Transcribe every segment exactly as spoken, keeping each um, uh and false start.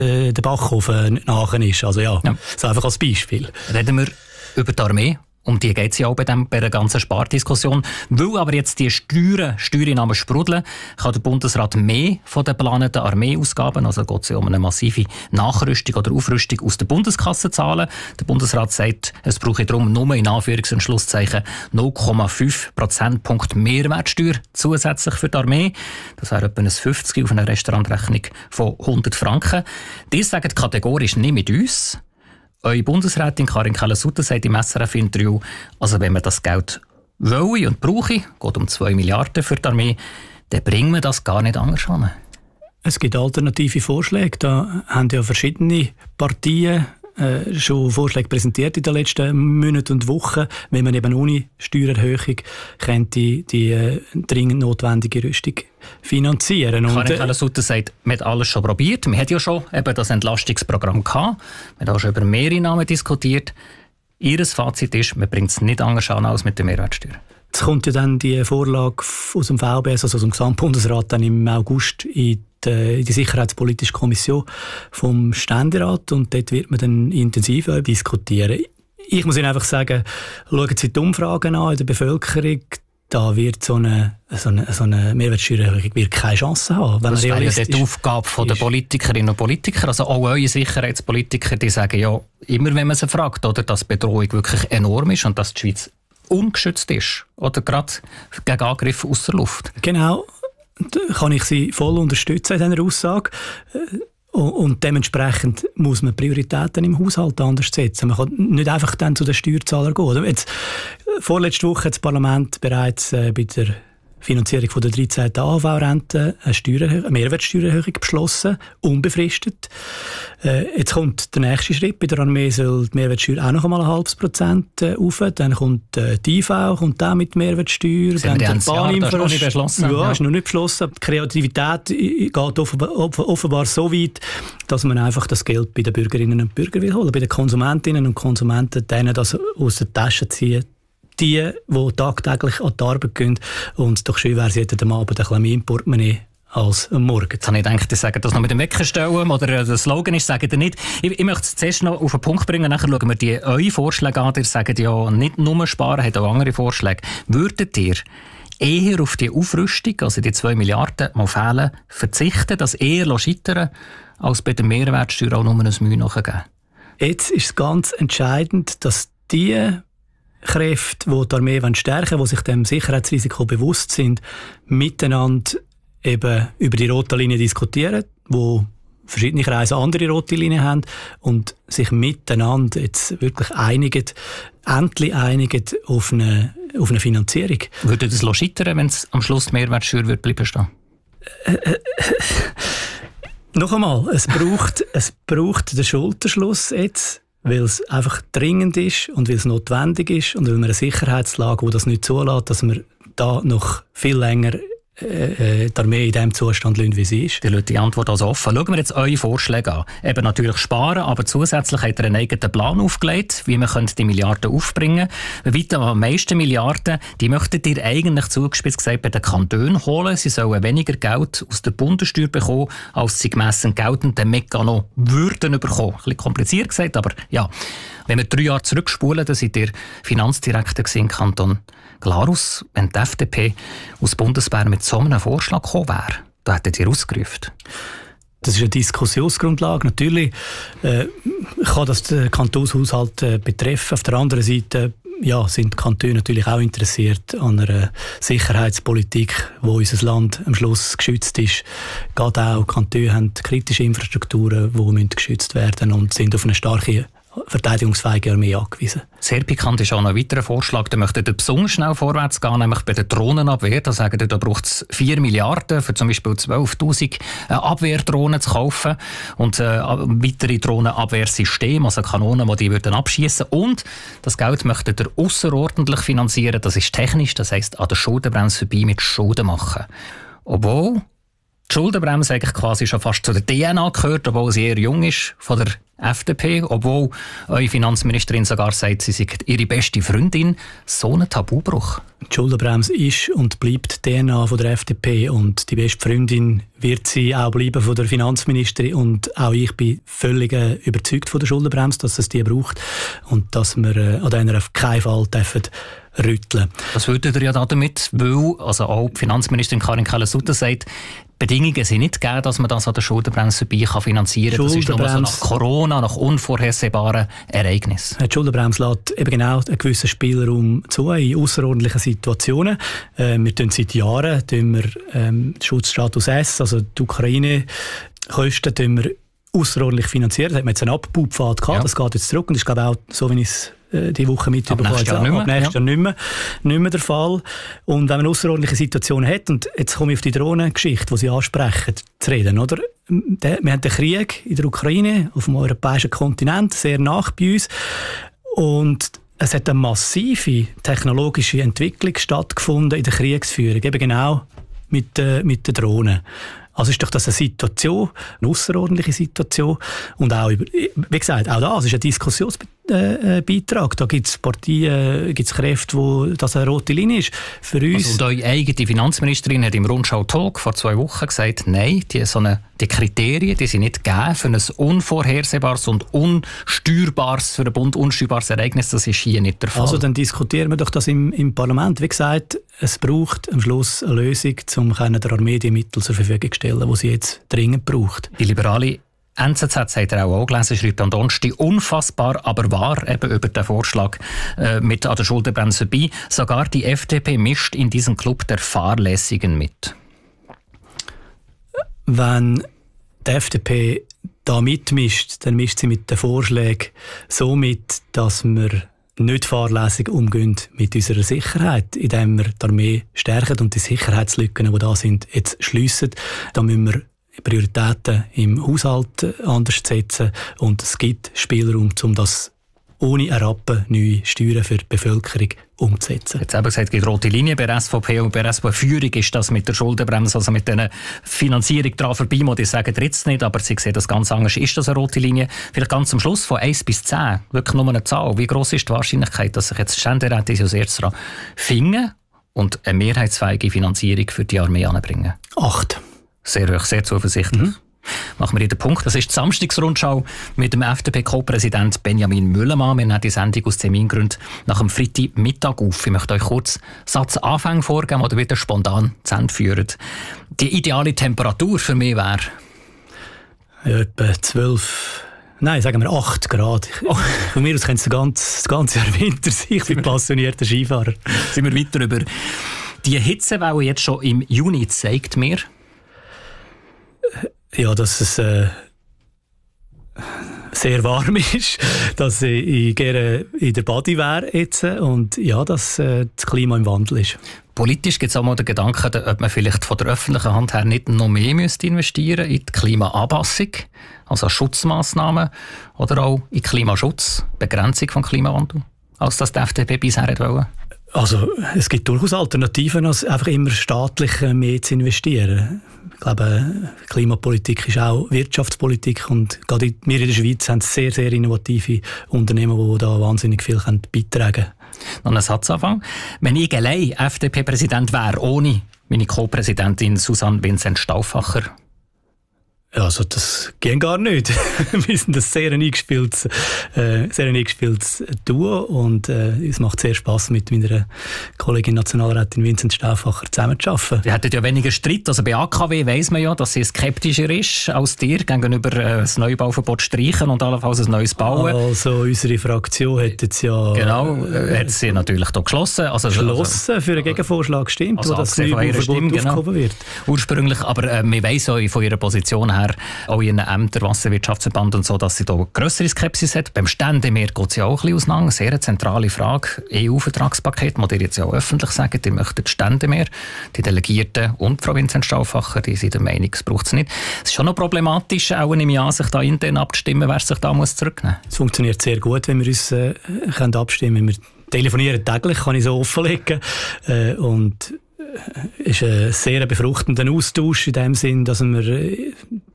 äh, der Backofen nachher ist. Also ja, ja. So einfach als Beispiel. Reden wir über die Armee. Um die geht es ja auch bei, dem, bei der ganzen Spardiskussion. Weil aber jetzt die Steuern, Steuereinnahmen sprudeln, kann der Bundesrat mehr von den geplanten Armeeausgaben, also geht es ja um eine massive Nachrüstung oder Aufrüstung aus der Bundeskasse zahlen. Der Bundesrat sagt, es brauche darum nur in Anführungs- und Schlusszeichen null Komma fünf Prozentpunkt Mehrwertsteuer zusätzlich für die Armee. Das wäre etwa ein fünfzig auf einer Restaurantrechnung von hundert Franken. Die sagen kategorisch nicht mit uns. Eure Bundesrätin Karin Keller-Sutter sagt im S R F-Interview, also wenn man das Geld wolle und brauche, geht um zwei Milliarden für die Armee, dann bringen wir das gar nicht anders an. Es gibt alternative Vorschläge. Da haben ja verschiedene Partien äh, schon Vorschläge präsentiert in den letzten Monaten und Wochen, wenn man eben ohne Steuererhöhung könnte die, die äh, dringend notwendige Rüstung finanzieren. Karin Keller-Sutter sagt, man hat alles schon probiert. Man hat ja schon eben das Entlastungsprogramm gehabt. Man hat auch schon über Mehreinnahmen diskutiert. Ihr Fazit ist, man bringt es nicht anders an als mit der Mehrwertsteuer. Jetzt kommt ja dann die Vorlage aus dem V B S, also aus dem Gesamtbundesrat, dann im August in die, in die Sicherheitspolitische Kommission vom Ständerat und dort wird man dann intensiv diskutieren. Ich muss Ihnen einfach sagen, schauen Sie die Umfragen an in der Bevölkerung, da wird so eine, so eine, so eine Mehrwertsteuererhöhung wird keine Chance haben. Wenn das wäre ja die Aufgabe der Politikerinnen und Politiker. Also auch eure Sicherheitspolitiker, die sagen ja immer, wenn man sie fragt, oder, dass die Bedrohung wirklich enorm ist und dass die Schweiz ungeschützt ist. Oder gerade gegen Angriffe aus der Luft. Genau. Da kann ich Sie voll unterstützen in dieser Aussage. Und dementsprechend muss man Prioritäten im Haushalt anders setzen. Man kann nicht einfach dann zu den Steuerzahlern gehen. Jetzt, vorletzte Woche hat das Parlament bereits äh, bei der Finanzierung von der dreizehnten A H V-Rente eine, eine Mehrwertsteuererhöhung beschlossen, unbefristet. Äh, jetzt kommt der nächste Schritt. Bei der Armee soll die Mehrwertsteuer auch noch einmal ein halbes Prozent äh, rauf. Dann kommt äh, die I V, kommt auch mit Mehrwertsteuer. Dann der Bahninfrastruktur. Das ist noch nicht beschlossen. Ja, ja, ist noch nicht beschlossen. Die Kreativität geht offenbar, offenbar so weit, dass man einfach das Geld bei den Bürgerinnen und Bürgern will holen. Bei den Konsumentinnen und Konsumenten, denen das aus der Tasche ziehen. Die, die tagtäglich an die Arbeit gehen. Und doch schön wäre, sie hätten am Abend ein bisschen mehr im Portemonnaie als am Morgen. Jetzt habe ich gedacht, ich sage das noch mit dem Wecker stellen oder der Slogan ist, sagen ihr nicht. Ich, ich möchte es zuerst noch auf den Punkt bringen, nachher schauen wir die eure Vorschläge an. Ihr sagt ja nicht nur sparen, habt auch andere Vorschläge. Würdet ihr eher auf die Aufrüstung, also die zwei Milliarden mal fehlen, verzichten, das eher scheitern, als bei der Mehrwertsteuer auch nur ein Mühe nachgeben? Jetzt ist es ganz entscheidend, dass die Kräfte, die die Armee stärken wollen, die sich dem Sicherheitsrisiko bewusst sind, miteinander eben über die rote Linie diskutieren, wo verschiedene Kreise andere rote Linien haben und sich miteinander jetzt wirklich einigen, endlich einigen auf eine, auf eine Finanzierung. Würde das scheitern, wenn es am Schluss Mehrwertsteuer wird bleiben stehen? Äh, äh, noch einmal, es braucht, es braucht den Schulterschluss jetzt, weil es einfach dringend ist und weil es notwendig ist und weil wir eine Sicherheitslage, die das nicht zulässt, dass wir da noch viel länger äh, die Armee in dem Zustand lassen, wie sie ist. Die Leute die Antwort also offen. Schauen wir jetzt eure Vorschläge an. Eben natürlich sparen, aber zusätzlich habt ihr einen eigenen Plan aufgelegt, wie man die Milliarden aufbringen könnte. Weiter am meisten Milliarden, die möchtet ihr eigentlich zugespitzt gesagt bei den Kantonen holen. Sie sollen weniger Geld aus der Bundessteuer bekommen, als sie gemäss geltenden Mechanismus würden bekommen. Ein bisschen kompliziert gesagt, aber ja. Wenn wir drei Jahre zurückspulen, dann seid ihr Finanzdirektor im Kanton Glarus. Wenn die F D P aus Bundesbern mit so einem Vorschlag gekommen wäre, da hättet ihr ausgerufen. Das ist eine Diskussionsgrundlage. Natürlich äh, kann das den Kantonshaushalt äh, betreffen. Auf der anderen Seite ja, sind die Kantone natürlich auch interessiert an einer Sicherheitspolitik, wo unser Land am Schluss geschützt ist. Gerade auch Kantone haben kritische Infrastrukturen, die geschützt werden und sind auf eine starke verteidigungsfähige Armee angewiesen. Sehr pikant ist auch noch ein weiterer Vorschlag. Da möchten wir besonders schnell vorwärts gehen, nämlich bei der Drohnenabwehr. Da sagen wir, da braucht es vier Milliarden, für zum Beispiel zwölftausend äh, Abwehrdrohnen zu kaufen und äh, weitere Drohnenabwehrsysteme, also Kanonen, die die würden abschießen. Und das Geld möchten wir ausserordentlich finanzieren. Das ist technisch, das heisst an der Schuldenbremse vorbei mit Schulden machen. Obwohl die Schuldenbremse eigentlich quasi schon fast zu der D N A gehört, obwohl sie eher jung ist, von der F D P, obwohl eure Finanzministerin sogar sagt, sie sei ihre beste Freundin. So ein Tabubruch. Die Schuldenbremse ist und bleibt die D N A von der F D P und die beste Freundin wird sie auch bleiben von der Finanzministerin und auch ich bin völlig äh, überzeugt von der Schuldenbremse, dass es die braucht und dass wir äh, an dieser auf keinen Fall dürfen rütteln. Was würdet ihr ja damit, weil also auch die Finanzministerin Karin Keller-Sutter sagt, Bedingungen sind nicht gegeben, dass man das an der Schuldenbremse vorbei kann finanzieren kann. Das ist nur so nach Corona, nach unvorhersehbaren Ereignissen. Die Schuldenbremse lässt eben genau einen gewissen Spielraum zu in außerordentlichen Situationen. Äh, wir tun seit Jahren tun wir, ähm, den Schutzstatus S, also die Ukraine-Kosten, tun wir außerordentlich finanzieren. Da hat man jetzt einen Abbaupfad gehabt, ja. Das geht jetzt zurück und das ist glaube ich auch so, wie ich es die Woche mit ab nächstes Jahr nicht mehr, ab nächstes Jahr nicht mehr, nicht mehr der Fall. Und wenn man eine außerordentliche Situation hat, und jetzt komme ich auf die Drohnengeschichte, die Sie ansprechen, zu reden, oder? Wir haben den Krieg in der Ukraine, auf dem europäischen Kontinent, sehr nach bei uns. Und es hat eine massive technologische Entwicklung stattgefunden in der Kriegsführung, eben genau mit, äh, mit den Drohnen. Also ist doch das eine Situation, eine außerordentliche Situation. Und auch, über, wie gesagt, auch das ist ein Diskussionsbeitrag. Da gibt es Partien, gibt es Kräfte, wo das eine rote Linie ist. Für uns. Also, und eure eigene Finanzministerin hat im Rundschau-Talk vor zwei Wochen gesagt, nein, die, so eine, die Kriterien die sind nicht gegeben für ein unvorhersehbares und unsteuerbares, für einen Bund unsteuerbares Ereignis. Das ist hier nicht der Fall. Also dann diskutieren wir doch das im, im Parlament. Wie gesagt, es braucht am Schluss eine Lösung, um der Armee die Mittel zur Verfügung zu stellen, die sie jetzt dringend braucht. Die liberale N Z Z hat er auch gelesen, schreibt am Donnerstag, unfassbar, aber wahr, eben über den Vorschlag äh, mit an der Schuldenbremse vorbei. Sogar die F D P mischt in diesen Club der Fahrlässigen mit. Wenn die F D P da mitmischt, dann mischt sie mit den Vorschlägen so mit, dass wir nicht fahrlässig umgehen mit unserer Sicherheit, indem wir die Armee stärken und die Sicherheitslücken, die da sind, jetzt schliessen. Da müssen wir Prioritäten im Haushalt anders setzen und es gibt Spielraum, um das ohne einen Rappen neue Steuern für die Bevölkerung umzusetzen. Jetzt eben gesagt, die rote Linie bei der S V P und bei der S V P-Führung ist das mit der Schuldenbremse, also mit dieser Finanzierung dran vorbei, die sagen jetzt nicht, aber sie sehen das ganz anders. Ist das eine rote Linie? Vielleicht ganz am Schluss von eins bis zehn, wirklich nur eine Zahl. Wie gross ist die Wahrscheinlichkeit, dass sich jetzt die Ständeräte als erstes daran finden und eine mehrheitsfähige Finanzierung für die Armee anbringen? Acht. Sehr hoch, sehr zuversichtlich. Mhm. Machen wir den Punkt. Das ist die Samstagsrundschau mit dem F D P-Co-Präsident Benjamin Müllermann. Wir nehmen die Sendung aus Termingründen nach dem Freitagmittag auf. Ich möchte euch kurz Satzanfang vorgeben oder wieder spontan zu Ende führen. Die ideale Temperatur für mich wäre? Ja, etwa zwölf, nein, sagen wir acht Grad. Oh. Von mir aus könnte es das ganze, das ganze Jahr Winter sein. Ich bin passionierter Skifahrer. Sind wir weiter über die Hitzewelle jetzt schon im Juni zeigt mir? Ja, dass es äh, sehr warm ist, dass ich gerne in der Body wäre jetzt und ja, dass äh, das Klima im Wandel ist. Politisch gibt es auch mal den Gedanken, ob man vielleicht von der öffentlichen Hand her nicht noch mehr müsste investieren in die Klimaanpassung, also Schutzmaßnahmen oder auch in Klimaschutz, Begrenzung vom Klimawandel, als das die F D P bisher wollte. Also es gibt durchaus Alternativen, als einfach immer staatlich mehr zu investieren. Ich glaube, Klimapolitik ist auch Wirtschaftspolitik und gerade wir in der Schweiz haben sehr, sehr innovative Unternehmen, die da wahnsinnig viel beitragen können. Noch ein Satzanfang. Wenn ich allein F D P-Präsident wäre, ohne meine Co-Präsidentin Susanne Vincent-Stauffacher, ja, also das geht gar nicht. Wir sind ein sehr eingespieltes, äh, sehr eingespieltes Duo und äh, es macht sehr Spass, mit meiner Kollegin Nationalrätin Vincent Stauffacher zusammenzuarbeiten. Wir hatten ja weniger Streit. Also bei A K W weiss man ja, dass sie skeptischer ist als dir gegenüber äh, das Neubauverbot streichen und allenfalls ein neues bauen. Also unsere Fraktion hat jetzt ja... Genau, äh, hat sie natürlich da geschlossen. Also, geschlossen, also, für einen Gegenvorschlag gestimmt, also, wo das Neubauverbot genau, aufgehoben wird. Ursprünglich, aber äh, wir weiss auch von ihrer Position her, auch in den Ämtern, Wasserwirtschaftsverband und so, dass sie da grössere Skepsis hat. Beim Ständemeer geht es ja auch ein bisschen auseinander. Sehr eine zentrale Frage. E U-Vertragspaket, muss ihr jetzt ja auch öffentlich sagen, die möchten Ständemeer. Die Delegierten und Frau Vincent Stauffacher, die sind der Meinung, es braucht es nicht. Es ist schon noch problematisch, auch im Jahr sich da intern abzustimmen, wer sich da muss zurücknehmen muss. Es funktioniert sehr gut, wenn wir uns äh, können abstimmen können. Wir telefonieren täglich, kann ich so offenlegen. Äh, und es ist ein sehr befruchtender Austausch in dem Sinn, dass wir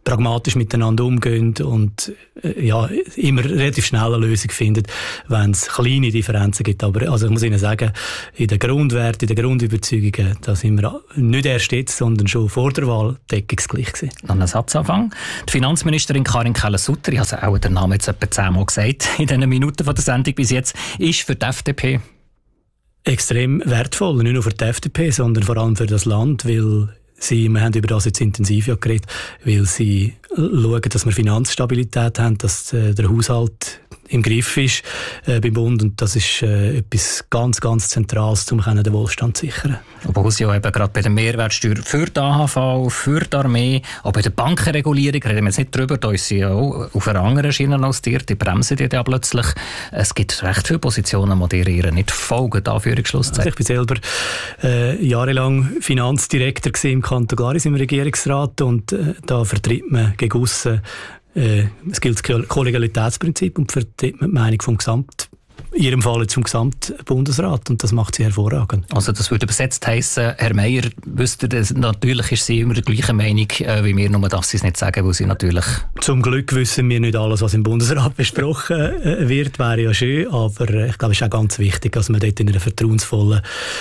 pragmatisch miteinander umgehen und äh, ja, immer relativ schnell eine Lösung finden, wenn es kleine Differenzen gibt. Aber also ich muss Ihnen sagen, in den Grundwerten, in den Grundüberzeugungen, da sind wir nicht erst jetzt, sondern schon vor der Wahl deckungsgleich gewesen. Noch ein Satzanfang. Die Finanzministerin Karin Keller-Sutter, ich habe auch den Namen jetzt etwa zehnmal gesagt, in den Minuten von der Sendung bis jetzt, ist für die F D P extrem wertvoll, nicht nur für die F D P, sondern vor allem für das Land, weil sie, wir haben über das jetzt intensiv ja geredet, weil sie schauen, dass wir Finanzstabilität haben, dass äh, der Haushalt im Griff ist äh, beim Bund, und das ist äh, etwas ganz, ganz Zentrales, um den Wohlstand zu sichern. Obwohl sie ja eben gerade bei der Mehrwertsteuer für die A H V, für die Armee, auch bei der Bankenregulierung, reden wir jetzt nicht drüber, da ist sie ja auch auf einer anderen Schiene als die, die bremsen die ja plötzlich. Es gibt recht viele Positionen, die ihr nicht folgen, Anführungsschlusszeichen. Also ich bin selber äh, jahrelang Finanzdirektor im Kanton Glaris im Regierungsrat, und äh, da vertritt man gegen aussen Äh, es gilt das Kollegialitätsprinzip und vertritt man die Meinung vom Gesamt, in Ihrem Fall zum Gesamtbundesrat, und das macht sie hervorragend. Also das würde übersetzt heissen, Herr Meier, wisst ihr, natürlich ist sie immer der gleichen Meinung äh, wie wir, nur darf sie es nicht sagen, weil sie natürlich... Zum Glück wissen wir nicht alles, was im Bundesrat besprochen äh, wird, wäre ja schön, aber äh, ich glaube, es ist auch ganz wichtig, dass man dort in einer vertrauensvollen,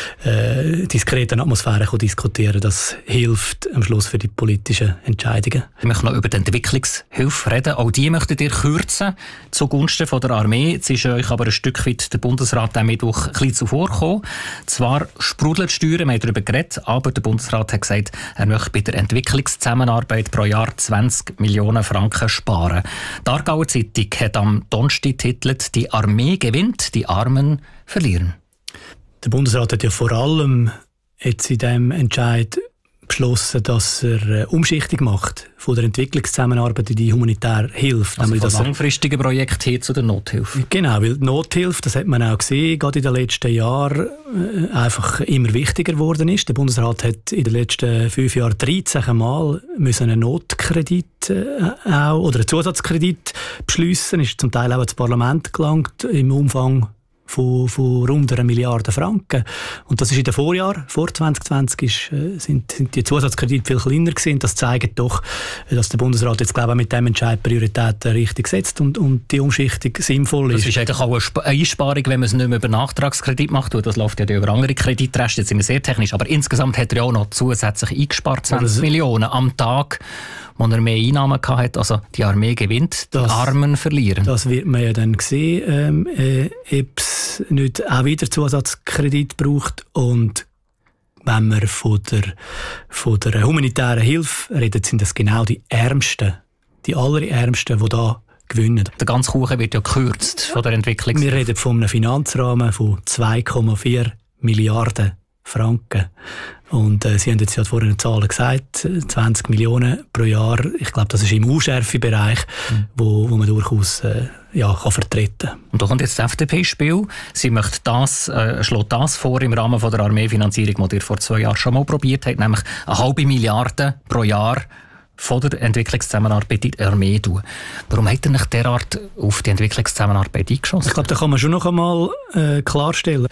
äh, diskreten Atmosphäre kann diskutieren. Das hilft am Schluss für die politischen Entscheidungen. Ich möchte noch über die Entwicklungshilfe reden. Auch die möchtet ihr kürzen zugunsten von der Armee. Jetzt ist euch aber ein Stück weit der Bundesrat am Mittwoch ein bisschen zuvorgekommen. Zwar sprudeln die Steuern, wir haben darüber geredet, aber der Bundesrat hat gesagt, er möchte bei der Entwicklungszusammenarbeit pro Jahr zwanzig Millionen Franken sparen. Die Aargauer Zeitung hat am Donnerstag getitelt, die Armee gewinnt, die Armen verlieren. Der Bundesrat hat ja vor allem jetzt in diesem Entscheid beschlossen, dass er eine Umschichtung macht von der Entwicklungszusammenarbeit in die humanitäre Hilfe. Also von langfristigen Projekten hin zu der Nothilfe. Genau, weil die Nothilfe, das hat man auch gesehen, gerade in den letzten Jahren äh, einfach immer wichtiger geworden ist. Der Bundesrat hat in den letzten fünf Jahren dreizehn Mal müssen einen Notkredit äh, auch, oder einen Zusatzkredit beschliessen, ist zum Teil auch ins Parlament gelangt, im Umfang Von, von rund einer Milliarde Franken. Und das ist in den Vorjahren, vor zwanzig zwanzig, ist, äh, sind, sind die Zusatzkredite viel kleiner gewesen. Das zeigt doch, dass der Bundesrat jetzt, glaube ich, mit dem Entscheid Prioritäten richtig setzt und, und die Umschichtung sinnvoll ist. Das ist eigentlich auch eine Sp- Einsparung, wenn man es nicht mehr über Nachtragskredit macht. Das läuft ja über andere Kreditreste, jetzt sind wir sehr technisch. Aber insgesamt hat er ja auch noch zusätzlich eingespart, zwanzig Millionen am Tag, wo er mehr Einnahmen hatte. Also die Armee gewinnt, die das, Armen verlieren. Das wird man ja dann sehen, ähm, äh, ob es nicht auch wieder Zusatzkredit braucht. Und wenn wir von der, von der humanitären Hilfe reden, sind das genau die Ärmsten, die allerärmsten, die da gewinnen. Der ganze Kuchen wird ja gekürzt von der Entwicklung. Wir reden von einem Finanzrahmen von zwei Komma vier Milliarden Franken. Und äh, Sie haben jetzt ja vorhin eine Zahl gesagt, zwanzig Millionen pro Jahr. Ich glaube, das ist im Unschärfe-Bereich, mhm. wo, wo man durchaus äh, ja, kann vertreten kann. Und da kommt jetzt das F D P ins Spiel. Sie möchte das, äh, schlägt das vor im Rahmen von der Armeefinanzierung, die ihr vor zwei Jahren schon mal probiert habt, nämlich eine halbe Milliarde pro Jahr von der Entwicklungszusammenarbeit in der Armee tun. Warum hat er nicht derart auf die Entwicklungszusammenarbeit eingeschossen? Ich glaube, da kann man schon noch einmal äh, klarstellen.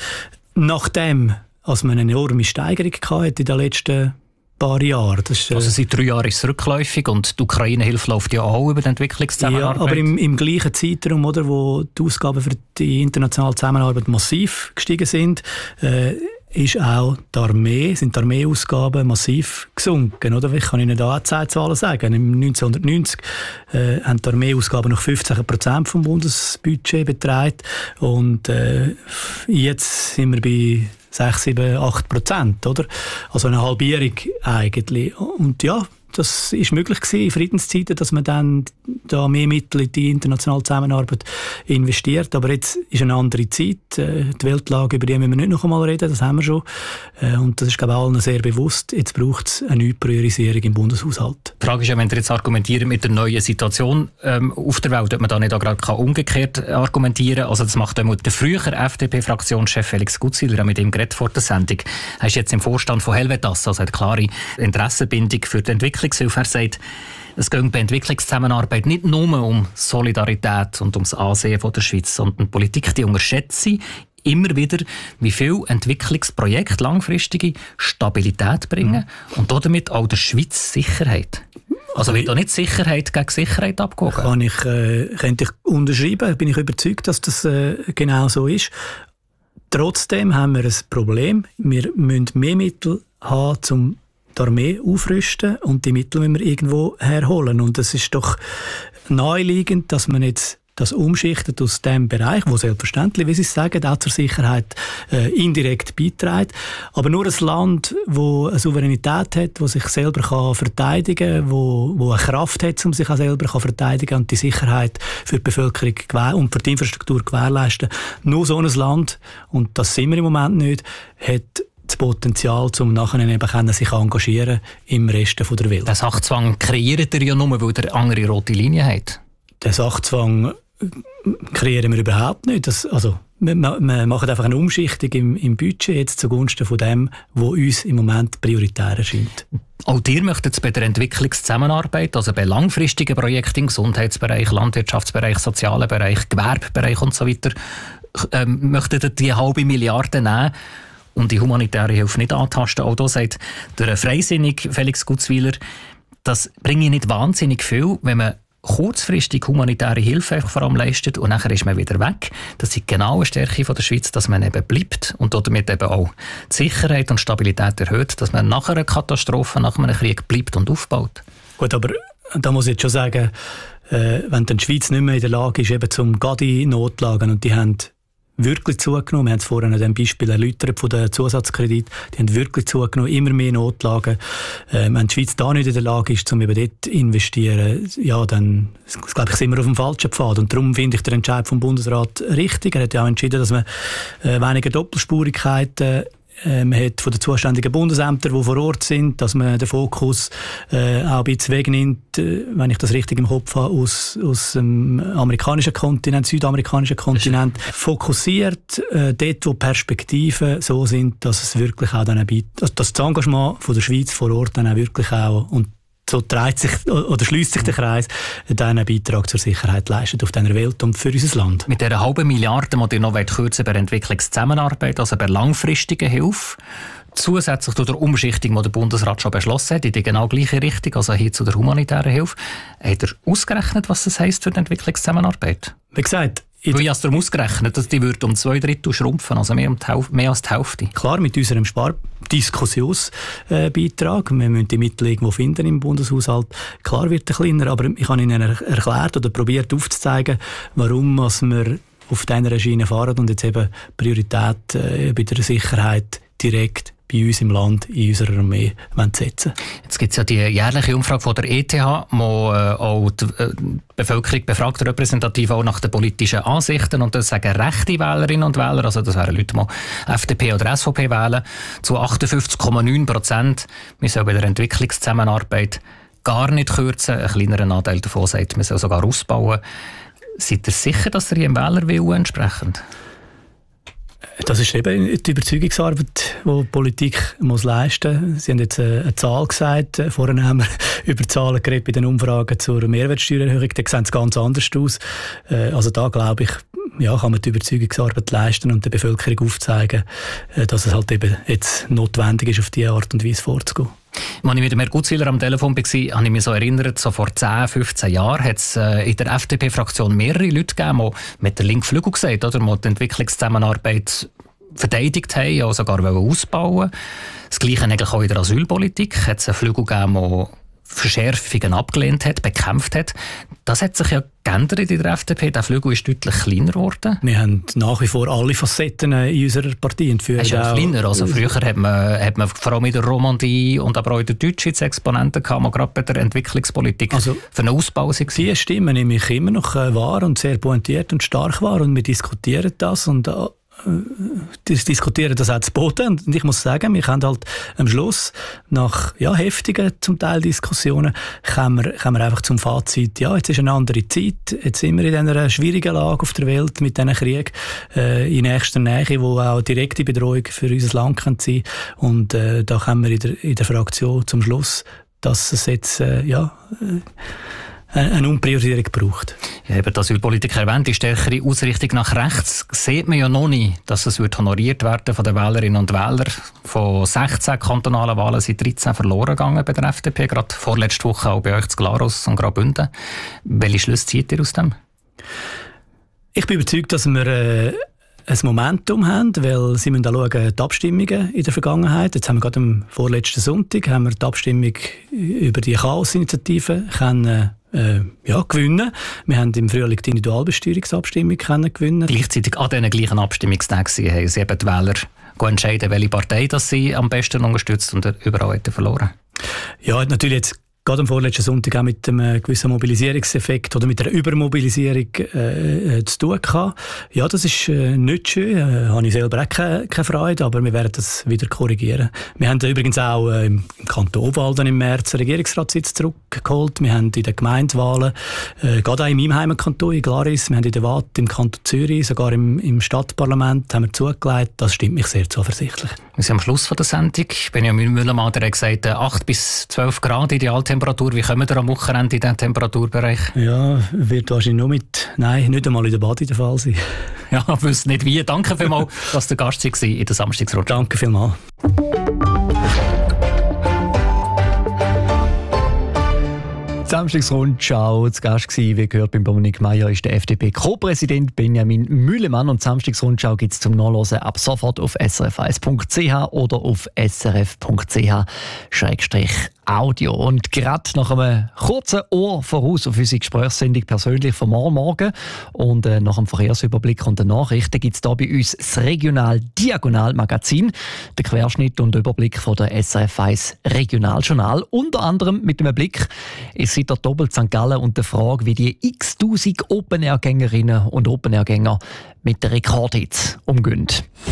Nachdem als man eine enorme Steigerung hatte in den letzten paar Jahren. Das ist, äh also seit drei Jahren ist es rückläufig und die Ukraine-Hilfe läuft ja auch über die Entwicklungszusammenarbeit. Ja, aber im, im gleichen Zeitraum, oder, wo die Ausgaben für die internationale Zusammenarbeit massiv gestiegen sind, äh, ist auch die Armee, sind die Armeeausgaben massiv gesunken. Oder? Ich kann Ihnen da auch Zeitzahlen sagen. Im neunzehnhundertneunzig äh, haben die Armeeausgaben noch fünfzehn Prozent vom Bundesbudget betragen. Und äh, jetzt sind wir bei sechs, sieben, acht Prozent, oder? Also eine Halbierung eigentlich. Und ja, das ist möglich gewesen in Friedenszeiten, dass man dann da mehr Mittel in die internationale Zusammenarbeit investiert. Aber jetzt ist eine andere Zeit. Die Weltlage, über die müssen wir nicht noch einmal reden, das haben wir schon. Und das ist, glaube ich, allen sehr bewusst. Jetzt braucht es eine neue Priorisierung im Bundeshaushalt. Die Frage ist ja, wenn ihr jetzt argumentiert mit der neuen Situation ähm, auf der Welt, ob man da nicht auch gerade umgekehrt argumentieren kann. Also das macht der frühere F D P-Fraktionschef Felix Gutzwiller, der mit ihm geredet vor der Sendung. Er ist jetzt im Vorstand von Helvetas, also hat klare Interessenbindung für die Entwicklung. Er sagt, es geht bei Entwicklungszusammenarbeit nicht nur um Solidarität und um das Ansehen von der Schweiz, sondern die Politik, die unterschätze immer wieder, wie viel Entwicklungsprojekte langfristige Stabilität bringen mhm. und damit auch der Schweiz Sicherheit. Also wird auch nicht Sicherheit gegen Sicherheit abgewogen? Kann ich, äh, könnte ich unterschreiben, bin ich überzeugt, dass das äh, genau so ist. Trotzdem haben wir ein Problem. Wir müssen mehr Mittel haben, um die Armee aufrüsten, und die Mittel müssen wir irgendwo herholen. Und es ist doch naheliegend, dass man jetzt das umschichtet aus dem Bereich, wo selbstverständlich, wie Sie sagen, auch zur Sicherheit äh, indirekt beiträgt. Aber nur ein Land, das eine Souveränität hat, das sich selber kann verteidigen kann, wo, wo eine Kraft hat, um sich auch selber kann verteidigen und die Sicherheit für die Bevölkerung und für die Infrastruktur gewährleisten. Nur so ein Land, und das sind wir im Moment nicht, hat das Potenzial, um nachher eben können, sich engagieren im Rest der Welt. Den Sachzwang kreiert er ja nur, weil er andere rote Linie hat. Den Sachzwang kreieren wir überhaupt nicht. Das, also, wir, wir machen einfach eine Umschichtung im, im Budget jetzt zugunsten von dem, was uns im Moment prioritär erscheint. Auch ihr möchtet bei der Entwicklungszusammenarbeit, also bei langfristigen Projekten im Gesundheitsbereich, Landwirtschaftsbereich, sozialen Bereich, Gewerbebereich und so weiter, ähm, möchtet ihr die halbe Milliarde nehmen und die humanitäre Hilfe nicht antasten. Auch da sagt der Freisinnig Felix Gutzwiller, das bringt nicht wahnsinnig viel, wenn man kurzfristig humanitäre Hilfe vor allem leistet und nachher ist man wieder weg. Das ist genau eine Stärke von der Schweiz, dass man eben bleibt und damit eben auch die Sicherheit und Stabilität erhöht, dass man nach einer Katastrophe, nach einem Krieg bleibt und aufbaut. Gut, aber da muss ich jetzt schon sagen, äh, wenn dann die Schweiz nicht mehr in der Lage ist, eben zum Gadi-Notlagen, und die haben wirklich zugenommen. Wir haben es vorhin an dem Beispiel erläutert von den Zusatzkredit. Die haben wirklich zugenommen, immer mehr Notlagen. Ähm, wenn die Schweiz da nicht in der Lage ist, um eben dort zu investieren, ja, dann, glaube ich, sind wir auf dem falschen Pfad. Und darum finde ich den Entscheid vom Bundesrat richtig. Er hat ja auch entschieden, dass man äh, weniger Doppelspurigkeiten äh, man hat von den zuständigen Bundesämtern, die vor Ort sind, dass man den Fokus äh, auch ein bisschen wegnimmt, äh, wenn ich das richtig im Kopf habe, aus, aus dem amerikanischen Kontinent, südamerikanischen Kontinent, fokussiert äh, dort, wo Perspektiven so sind, dass es wirklich auch dann ein Beit- dass das Engagement von der Schweiz vor Ort dann auch wirklich auch, und so dreht sich oder schließt sich der Kreis, einen Beitrag zur Sicherheit leistet auf dieser Welt und für unser Land. Mit dieser halben Milliarde, die ihr noch kürzen bei der Entwicklungszusammenarbeit, also bei langfristiger Hilfe, zusätzlich zu der Umschichtung, die der Bundesrat schon beschlossen hat, in die genau gleiche Richtung, also hin zu der humanitären Hilfe, hat er ausgerechnet, was das heisst für die Entwicklungszusammenarbeit? Wie gesagt, Weil ich habe es darum ausgerechnet, dass die würde um zwei Drittel schrumpfen, also mehr, um die Hälfte, mehr als die Hälfte. Klar, mit unserem Spardiskussionsbeitrag. Wir müssen die Mittel irgendwo finden im Bundeshaushalt. Klar wird er kleiner, aber ich habe Ihnen er- erklärt oder probiert aufzuzeigen, warum was wir auf dieser Schiene fahren und jetzt eben Priorität äh, bei der Sicherheit direkt bei uns im Land, in unserer Armee setzen. Jetzt gibt es ja die jährliche Umfrage von der E T H, wo äh, auch die äh, Bevölkerung befragt, repräsentativ auch nach den politischen Ansichten, und das sagen rechte Wählerinnen und Wähler, also das wären Leute, die F D P oder S V P wählen, zu achtundfünfzig Komma neun Prozent. Wir sollen bei der Entwicklungszusammenarbeit gar nicht kürzen, ein kleinerer Anteil davon sagt, wir sollen sogar ausbauen. Seid ihr sicher, dass ihr Ihrem Wählerwillen entsprechend? Das ist eben die Überzeugungsarbeit, die die Politik muss leisten muss. Sie haben jetzt eine Zahl gesagt. Vorhin haben wir über Zahlen geredet bei den Umfragen zur Mehrwertsteuererhöhung. Da sehen es ganz anders aus. Also da, glaube ich, ja, kann man die Überzeugungsarbeit leisten und der Bevölkerung aufzeigen, dass es halt eben jetzt notwendig ist, auf diese Art und Weise vorzugehen. Als ich mit dem Herrn Gutzwiller am Telefon war, habe ich mich so erinnert, so vor zehn, fünfzehn Jahren hat es äh, in der F D P-Fraktion mehrere Leute gegeben, die mit der linken Flügel gesagt, oder, die die Entwicklungszusammenarbeit verteidigt haben, auch sogar ausbauen. Das Gleiche eigentlich auch in der Asylpolitik. Hat es einen Flügel gegeben, der Verschärfungen abgelehnt hat, bekämpft hat. Das hat sich ja geändert in der F D P. Der Flügel ist deutlich kleiner geworden. Wir haben nach wie vor alle Facetten in unserer Partei. Und für ist ja kleiner. Also früher hat man, hat man vor allem in der Romandie und aber auch in der Deutschschweiz Exponenten gehabt, die gerade bei der Entwicklungspolitik also für einen Ausbau sind. Diese Stimmen nehme ich immer noch wahr und sehr pointiert und stark wahr. Und wir diskutieren das und Das diskutieren das auch zu Boden. Und ich muss sagen, wir können halt am Schluss, nach ja, heftigen zum Teil Diskussionen, kommen wir, kommen wir einfach zum Fazit, ja, jetzt ist eine andere Zeit, jetzt sind wir in einer schwierigen Lage auf der Welt mit diesen Krieg äh, in nächster Nähe, wo auch direkte Bedrohung für unser Land kann sein. Und äh, da kommen wir in der, in der Fraktion zum Schluss, dass es jetzt äh, ja, äh, eine Umpriorisierung gebraucht. Ja, eben, das Asylpolitiker erwähnt, die stärkere Ausrichtung nach rechts sieht man ja noch nicht, dass es wird honoriert werden von den Wählerinnen und Wählern. Von sechzehn kantonalen Wahlen sind dreizehn verloren gegangen bei der F D P, gerade vorletzte Woche auch bei euch zu Glarus und Graubünden. Welche Schlüsse zieht ihr aus dem? Ich bin überzeugt, dass wir äh, ein Momentum haben, weil Sie müssen auch schauen, die Abstimmungen in der Vergangenheit. Jetzt haben wir gerade am vorletzten Sonntag haben wir die Abstimmung über die Chaos-Initiative können, äh, ja, gewinnen. Wir haben im Frühling die Individualbesteuerungsabstimmung können gewinnen. Gleichzeitig an diesen gleichen Abstimmungstagen haben sie eben die Wähler entscheiden, welche Partei das sie am besten unterstützt und überall hätten verloren. Ja, natürlich jetzt gerade am vorletzten Sonntag auch mit einem gewissen Mobilisierungseffekt oder mit einer Übermobilisierung äh, zu tun gehabt. Ja, das ist äh, nicht schön, äh, habe ich selber auch keine, keine Freude, aber wir werden das wieder korrigieren. Wir haben übrigens auch äh, im Kanton Obwalden im März einen Regierungsratssitz zurückgeholt. Wir haben in den Gemeindewahlen, äh, gerade auch in meinem Heimatkanton, in Glaris, wir haben in der Watt im Kanton Zürich, sogar im, im Stadtparlament haben wir zugelegt. Das stimmt mich sehr zuversichtlich. Wir sind am Schluss von der Sendung. Benjamin Müller-Mann hat gesagt, acht bis zwölf Grad Idealtemperatur. Wie kommen wir am Wochenende in diesen Temperaturbereich? Ja, wird wahrscheinlich nur mit, nein, nicht einmal in der Bade der Fall sein. Ja, ich wüsste nicht wie. Danke vielmals, dass du Gast war in der Samstagsrunde. Danke vielmals. Samstagsrundschau, zu Gast gewesen, wie gehört beim Dominik Meier, ist der F D P-Co-Präsident Benjamin Mühlemann. Und Samstagsrundschau gibt es zum Nachlesen ab sofort auf s r f eins punkt c h oder auf s r f punkt c h Schrägstrich Audio. Und gerade nach einem kurzen Ohr voraus auf unsere Gesprächssendung persönlich vom Morgen und äh, nach dem Verkehrsüberblick und den Nachrichten gibt es hier bei uns das Regional-Diagonal-Magazin, der Querschnitt und Überblick von der S R F eins Regionaljournal, unter anderem mit einem Blick ins der Doppel Sankt Gallen und der Frage, wie die x-tausend Open-Air-Gängerinnen und Open-Air-Gänger mit den Rekordhits umgehen.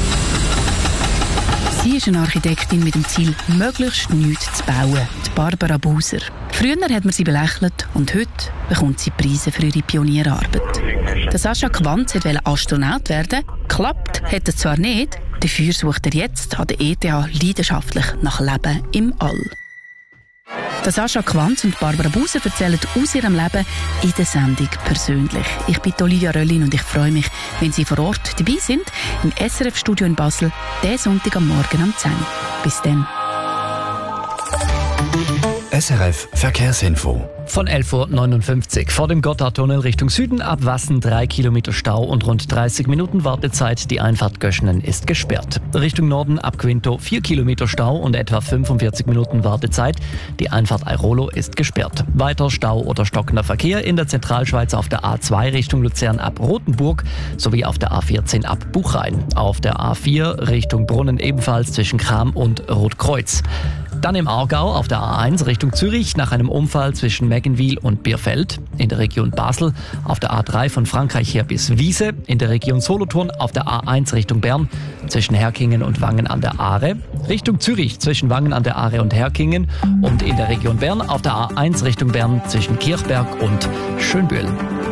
Sie ist eine Architektin mit dem Ziel, möglichst nichts zu bauen, die Barbara Buser. Früher hat man sie belächelt und heute bekommt sie Preise für ihre Pionierarbeit. Der Sascha Quanz wollte Astronaut werden, klappt hat es zwar nicht, dafür sucht er jetzt an der E T H leidenschaftlich nach Leben im All. Der Sascha Quanz und Barbara Buser erzählen aus ihrem Leben in der Sendung persönlich. Ich bin Olivia Röllin und ich freue mich, wenn Sie vor Ort dabei sind, im S R F-Studio in Basel, diesen Sonntag am Morgen um zehn Uhr. Bis dann. S R F Verkehrsinfo. Von elf Uhr neunundfünfzig vor dem Gotthardtunnel Richtung Süden ab Wassen drei Kilometer Stau und rund dreißig Minuten Wartezeit. Die Einfahrt Göschenen ist gesperrt. Richtung Norden ab Quinto vier Kilometer Stau und etwa fünfundvierzig Minuten Wartezeit. Die Einfahrt Airolo ist gesperrt. Weiter Stau oder stockender Verkehr in der Zentralschweiz auf der A zwei Richtung Luzern ab Rothenburg sowie auf der A vierzehn ab Buchrain. Auf der A vier Richtung Brunnen ebenfalls zwischen Cham und Rotkreuz. Dann im Aargau auf der A eins Richtung Zürich nach einem Unfall zwischen Meggenwil und Bierfeld. In der Region Basel auf der A drei von Frankreich her bis Wiese. In der Region Solothurn auf der A eins Richtung Bern zwischen Herkingen und Wangen an der Aare. Richtung Zürich zwischen Wangen an der Aare und Herkingen. Und in der Region Bern auf der A eins Richtung Bern zwischen Kirchberg und Schönbühl.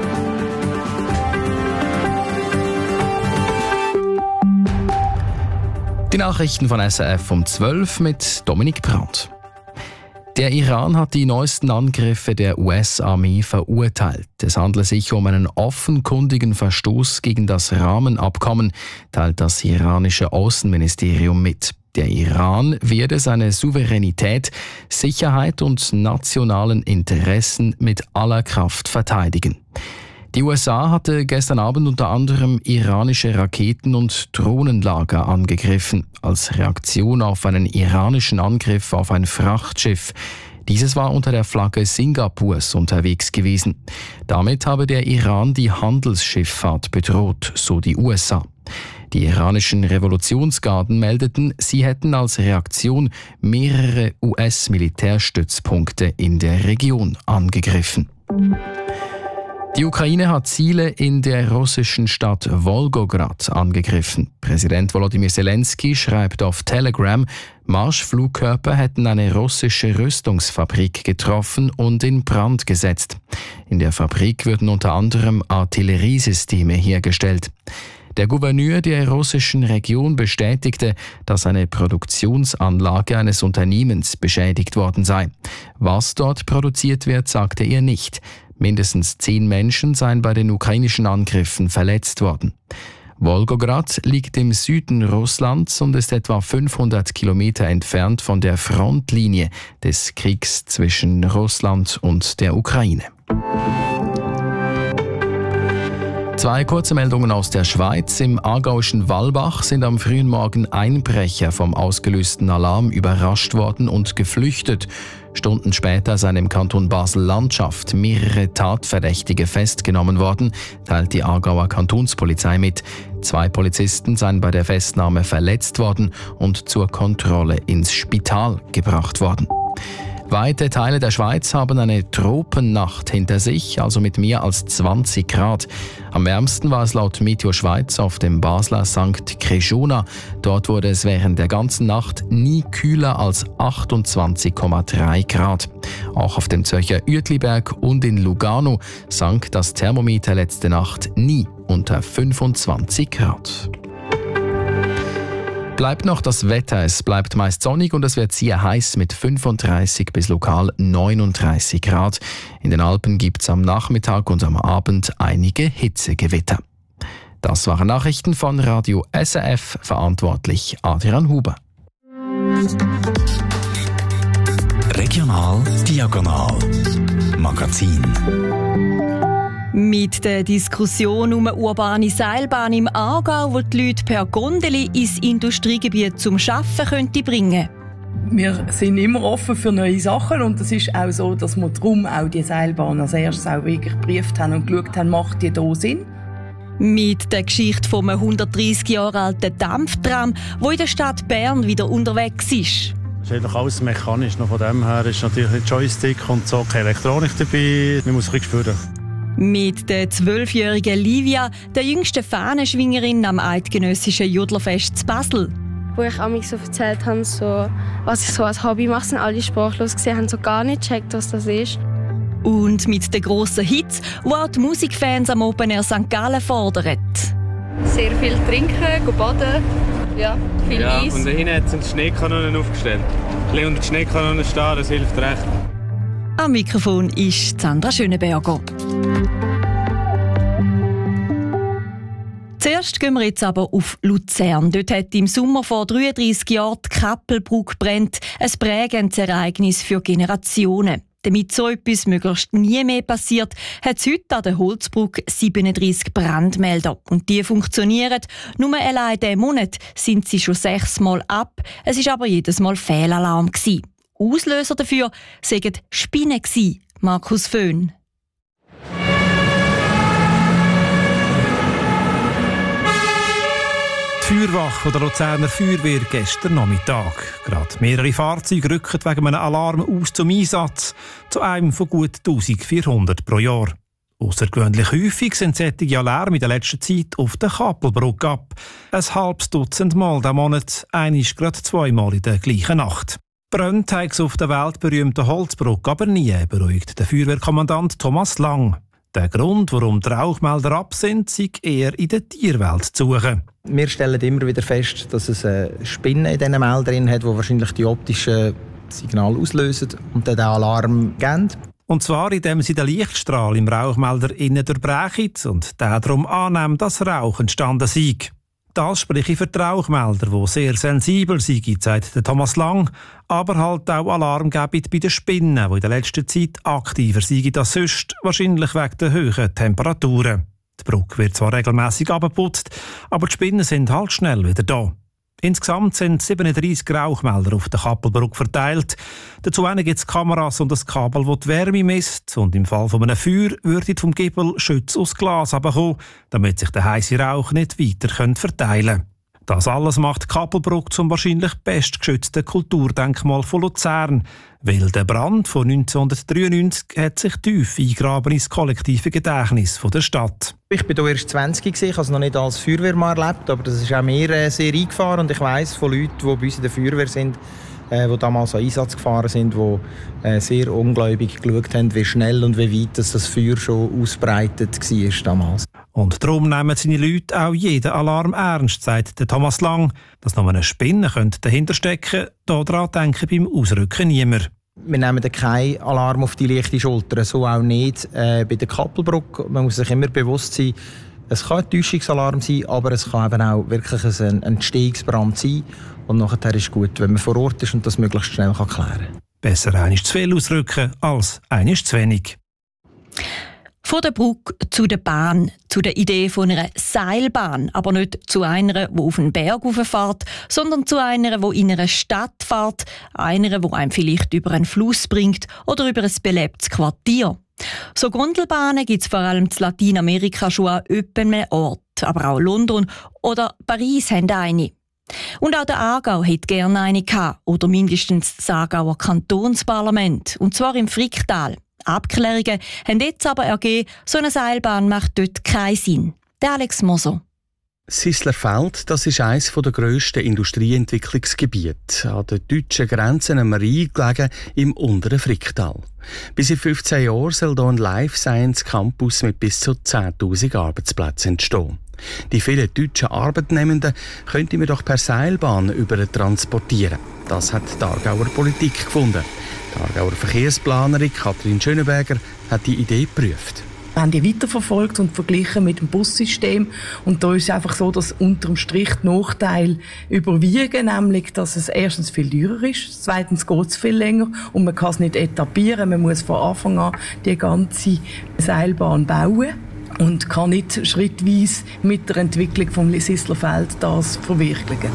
Die Nachrichten von S R F um zwölf mit Dominik Brandt. Der Iran hat die neuesten Angriffe der U S-Armee verurteilt. Es handle sich um einen offenkundigen Verstoß gegen das Rahmenabkommen, teilt das iranische Außenministerium mit. Der Iran werde seine Souveränität, Sicherheit und nationalen Interessen mit aller Kraft verteidigen. Die U S A hatte gestern Abend unter anderem iranische Raketen- und Drohnenlager angegriffen, als Reaktion auf einen iranischen Angriff auf ein Frachtschiff. Dieses war unter der Flagge Singapurs unterwegs gewesen. Damit habe der Iran die Handelsschifffahrt bedroht, so die U S A. Die iranischen Revolutionsgarden meldeten, sie hätten als Reaktion mehrere U S-Militärstützpunkte in der Region angegriffen. Die Ukraine hat Ziele in der russischen Stadt Wolgograd angegriffen. Präsident Volodymyr Zelensky schreibt auf Telegram, Marschflugkörper hätten eine russische Rüstungsfabrik getroffen und in Brand gesetzt. In der Fabrik würden unter anderem Artilleriesysteme hergestellt. Der Gouverneur der russischen Region bestätigte, dass eine Produktionsanlage eines Unternehmens beschädigt worden sei. Was dort produziert wird, sagte er nicht. Mindestens zehn Menschen seien bei den ukrainischen Angriffen verletzt worden. Wolgograd liegt im Süden Russlands und ist etwa fünfhundert Kilometer entfernt von der Frontlinie des Kriegs zwischen Russland und der Ukraine. Zwei kurze Meldungen aus der Schweiz. Im aargauischen Wallbach sind am frühen Morgen Einbrecher vom ausgelösten Alarm überrascht worden und geflüchtet. Stunden später seien im Kanton Basel-Landschaft mehrere Tatverdächtige festgenommen worden, teilt die Aargauer Kantonspolizei mit. Zwei Polizisten seien bei der Festnahme verletzt worden und zur Kontrolle ins Spital gebracht worden. Weite Teile der Schweiz haben eine Tropennacht hinter sich, also mit mehr als zwanzig Grad. Am wärmsten war es laut Meteo Schweiz auf dem Basler Sankt Crejona. Dort wurde es während der ganzen Nacht nie kühler als achtundzwanzig Komma drei Grad. Auch auf dem Zürcher Uetliberg und in Lugano sank das Thermometer letzte Nacht nie unter fünfundzwanzig Grad. Bleibt noch das Wetter. Es bleibt meist sonnig und es wird sehr heiß mit fünfunddreißig bis lokal neununddreißig Grad. In den Alpen gibt es am Nachmittag und am Abend einige Hitzegewitter. Das waren Nachrichten von Radio S R F, verantwortlich Adrian Huber. Regional Diagonal Magazin. Mit der Diskussion um eine urbane Seilbahn im Aargau, die die Leute per Gondeli ins Industriegebiet zum Arbeiten könnte bringen. Wir sind immer offen für neue Sachen und es ist auch so, dass wir darum auch die Seilbahn als erstes auch wirklich geprüft haben und geschaut haben, macht die da Sinn? Mit der Geschichte von einem hundertdreissig Jahre alten Dampftram, der in der Stadt Bern wieder unterwegs ist. Es ist eigentlich alles mechanisch. Noch von dem her ist natürlich ein Joystick und so keine Elektronik dabei. Man muss ein bisschen spüren. Mit der zwölfjährigen Livia, der jüngsten Fahnenschwingerin am eidgenössischen Jodlerfest zu Basel. Wo ich mich so erzählt habe, so, was ich so als Hobby mache, sind alle sprachlos gesehen, haben so gar nicht gecheckt, was das ist. Und mit den grossen Hits, die auch die Musikfans am Open Air Sankt Gallen fordern. Sehr viel trinken, gehen baden, ja, viel ja, Eis. Und da hinten sind Schneekanonen aufgestellt. Ein bisschen unter die Schneekanonen stehen, das hilft recht. Am Mikrofon ist Sandra Schönenberger. Zuerst gehen wir jetzt aber auf Luzern. Dort hat im Sommer vor dreiunddreissig Jahren die Kappelbrücke brennt. Ein prägendes Ereignis für Generationen. Damit so etwas möglichst nie mehr passiert, hat es heute an der Holzbrücke siebenunddreissig Brandmelder. Und die funktionieren. Nur allein diesen Monat sind sie schon sechsmal ab. Es war aber jedes Mal Fehlalarm gewesen. Auslöser dafür waren Spinnen gewesen. Markus Föhn. Die Feuerwache der Luzerner Feuerwehr gestern Nachmittag. Gerade mehrere Fahrzeuge rücken wegen einem Alarm aus zum Einsatz, zu einem von gut eintausendvierhundert pro Jahr. Außergewöhnlich häufig sind solche Alarme in der letzten Zeit auf der Kappelbrücke ab. Ein halbes Dutzend Mal diesen Monat, einmal gerade zweimal in der gleichen Nacht. Brennt hat es auf der weltberühmten Holzbrücke aber nie, beruhigt der Feuerwehrkommandant Thomas Lang. Der Grund, warum die Rauchmelder ab sind, sei eher in der Tierwelt zu suchen. Wir stellen immer wieder fest, dass es eine Spinne in diesen Meldern hat, die wahrscheinlich die optischen Signale auslösen und dann den Alarm geben. Und zwar, indem sie den Lichtstrahl im Rauchmelder innen durchbrechen und der darum annehmen, dass Rauch entstanden sei. Das spreche für die Rauchmelder, die sehr sensibel sind, sagt Thomas Lang, aber halt auch Alarm geben bei den Spinnen, die in der letzten Zeit aktiver sind als sonst, wahrscheinlich wegen der hohen Temperaturen. Die Brücke wird zwar regelmässig abgeputzt, aber die Spinnen sind halt schnell wieder da. Insgesamt sind siebenunddreissig Rauchmelder auf der Kappelbrücke verteilt. Dazu gibt es Kameras und ein Kabel, das die Wärme misst. Und im Fall von einem Feuer würde vom Giebel Schütze aus Glas herabkommen, damit sich der heisse Rauch nicht weiter verteilen kann. Das alles macht die Kappelbrücke zum wahrscheinlich bestgeschützten Kulturdenkmal von Luzern. Weil der Brand von neunzehnhundertdreiundneunzig hat sich tief eingraben ins kollektive Gedächtnis der Stadt. Ich war hier erst zwanzig, ich habe es noch nicht als Feuerwehrmann erlebt, aber das ist auch mir sehr eingefahren. Und ich weiss von Leuten, die bei uns in der Feuerwehr sind, äh, die damals an Einsatz gefahren sind, die äh, sehr ungläubig geschaut haben, wie schnell und wie weit das, das Feuer schon ausbreitet war damals. Und darum nehmen seine Leute auch jeden Alarm ernst, sagt Thomas Lang. Dass noch eine Spinne dahinter stecken könnte, daran denken beim Ausrücken niemand. Wir nehmen keinen Alarm auf die leichte Schulter, so auch nicht äh, bei der Kappelbrücke. Man muss sich immer bewusst sein, es kann ein Täuschungsalarm sein, aber es kann eben auch wirklich ein Entstehungsbrand sein. Und nachher ist es gut, wenn man vor Ort ist und das möglichst schnell kann klären kann. Besser einmal zu viel ausrücken als einmal zu wenig. Von der Brücke zu der Bahn, zu der Idee von einer Seilbahn, aber nicht zu einer, die auf einen Berg fährt, sondern zu einer, die in einer Stadt fährt, einer, die einem vielleicht über einen Fluss bringt oder über ein belebtes Quartier. So Gondelbahnen gibt es vor allem in Lateinamerika schon an öppen Ort, aber auch London oder Paris haben eine. Und auch der Aargau hätte gerne eine gehabt, oder mindestens das Aargauer Kantonsparlament, und zwar im Fricktal. Abklärungen haben jetzt aber ergeben, so eine Seilbahn macht dort keinen Sinn. Der Alex Moser. Sisslerfeld, das ist eines der grössten Industrieentwicklungsgebiete an den deutschen Grenzen am Rhein gelegen im unteren Fricktal. Bis in fünfzehn Jahren soll hier ein Life Science Campus mit bis zu zehntausend Arbeitsplätzen entstehen. Die vielen deutschen Arbeitnehmenden könnte man doch per Seilbahn über transportieren. Das hat die Aargauer Politik gefunden. Die Aargauer Verkehrsplanerin Katrin Schönenberger hat die Idee geprüft. Wir haben die weiterverfolgt und verglichen mit dem Bussystem. Und da ist es einfach so, dass unterm Strich die Nachteile überwiegen, nämlich, dass es erstens viel teurer ist, zweitens geht es viel länger und man kann es nicht etablieren. Man muss von Anfang an die ganze Seilbahn bauen und kann nicht schrittweise mit der Entwicklung vom Sisslerfeld das verwirklichen.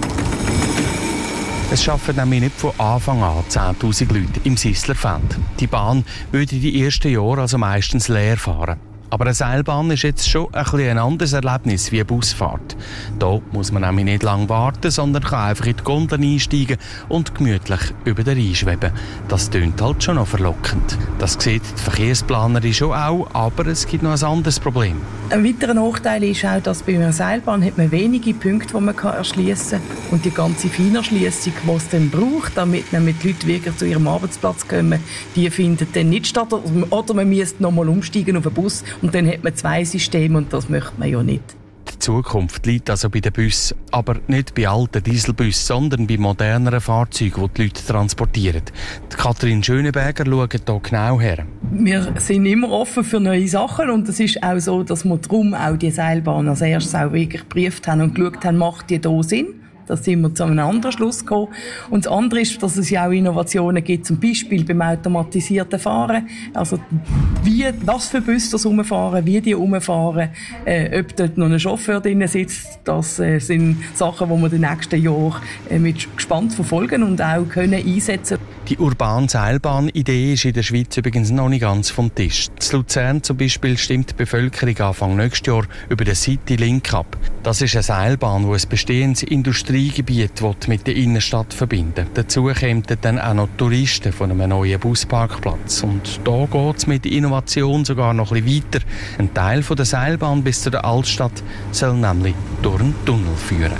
Es arbeiten nämlich nicht von Anfang an zehntausend Leute im Sisslerfeld. Die Bahn würde die ersten Jahre also meistens leer fahren. Aber eine Seilbahn ist jetzt schon ein, ein anderes Erlebnis wie eine Busfahrt. Da muss man nämlich nicht lange warten, sondern kann einfach in die Gondel einsteigen und gemütlich über den Rhein schweben. Das tönt halt schon noch verlockend. Das sieht die Verkehrsplanerin schon auch, aber es gibt noch ein anderes Problem. Ein weiterer Nachteil ist auch, dass bei einer Seilbahn hat man wenige Punkte, die man erschliessen kann. Und die ganze Feinerschliessung, die es dann braucht, damit nämlich die Leute wirklich zu ihrem Arbeitsplatz kommen, die findet dann nicht statt. Oder man müsste noch mal umsteigen auf einen Bus. Und dann hat man zwei Systeme und das möchte man ja nicht. Die Zukunft liegt also bei den Bussen, aber nicht bei alten Dieselbussen, sondern bei moderneren Fahrzeugen, die die Leute transportieren. Die Katrin Schönenberger schaut hier genau her. Wir sind immer offen für neue Sachen und es ist auch so, dass wir darum auch die Seilbahn als erstes auch wirklich geprüft haben und geschaut haben, macht die hier Sinn? Da sind wir zu einem anderen Schluss gekommen. Und das andere ist, dass es ja auch Innovationen gibt, zum Beispiel beim automatisierten Fahren. Also, wie, was für Busse das rumfahren, wie die rumfahren, äh, ob dort noch ein Chauffeur drin sitzt, das äh, sind Sachen, die wir in den nächsten Jahren äh, mit gespannt verfolgen und auch können einsetzen. Die urbane Seilbahn-Idee ist in der Schweiz übrigens noch nicht ganz vom Tisch. In Luzern zum Beispiel stimmt die Bevölkerung Anfang nächstes Jahr über den City-Link ab. Das ist eine Seilbahn, die ein bestehendes Industriegebiet mit der Innenstadt verbinden will. Dazu kommen dann auch noch Touristen von einem neuen Busparkplatz. Und da geht es mit der Innovation sogar noch ein bisschen weiter. Ein Teil von der Seilbahn bis zu der Altstadt soll nämlich durch einen Tunnel führen.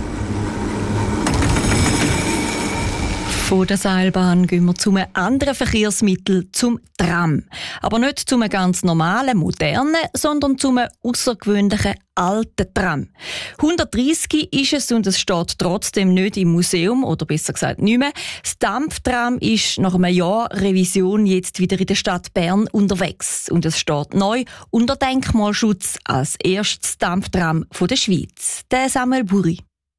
Von der Seilbahn gehen wir zu einem anderen Verkehrsmittel, zum Tram. Aber nicht zu einem ganz normalen, modernen, sondern zu einem außergewöhnlichen alten Tram. hundertdreissig ist es und es steht trotzdem nicht im Museum, oder besser gesagt nicht mehr. Das Dampftram ist nach einem Jahr Revision jetzt wieder in der Stadt Bern unterwegs. Und es steht neu unter Denkmalschutz als erstes Dampftram der Schweiz. Der Samuel Buri.